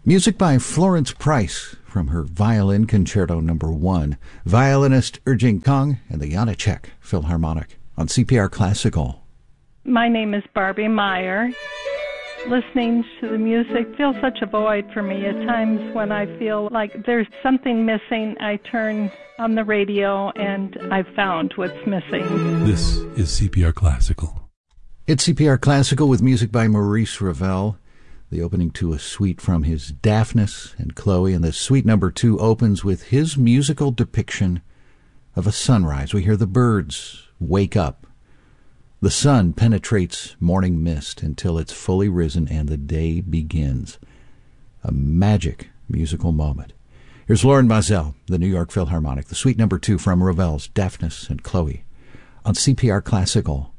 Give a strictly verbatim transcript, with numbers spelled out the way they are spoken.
Music by Florence Price from her Violin Concerto Number One. Violinist Erjing Kong and the Janacek Philharmonic on C P R Classical. My name is Barbie Meyer. Listening to the music feels such a void for me. At times when I feel like there's something missing, I turn on the radio and I've found what's missing. This is C P R Classical. It's C P R Classical with music by Maurice Ravel. The opening to a suite from his Daphnis and Chloe, and the suite number two opens with his musical depiction of a sunrise. We hear the birds wake up. The sun penetrates morning mist until it's fully risen and the day begins. A magic musical moment. Here's Lauren Mazel, the New York Philharmonic, the suite number two from Ravel's Daphnis and Chloe on C P R Classical.